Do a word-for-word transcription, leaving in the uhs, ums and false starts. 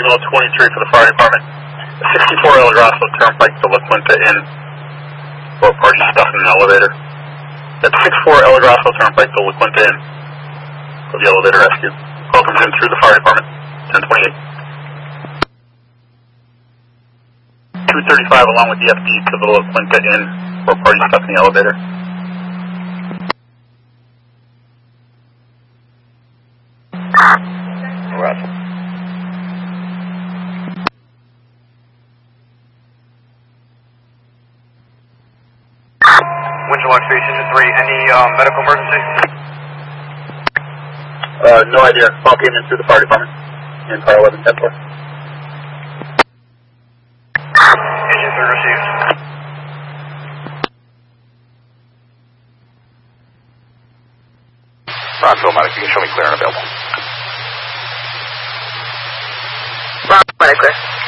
Signal twenty-three for the fire department. sixty-four El Grasso Turnpike to La Quinta in for a party stuff in an elevator. That's sixty-four El Grasso Turnpike to La Quinta in for the elevator rescue. Call comes in through the fire department, ten twenty-eight. two thirty-five along with the F D to the La Quinta in for a party stuff in the elevator. Russell. Winchell Station three, any um, medical emergency? Uh, no idea. Call came in through the fire department in car eleven ten four. Engine three received. Rockville Medic, you can show me clear and available. Rock Medic,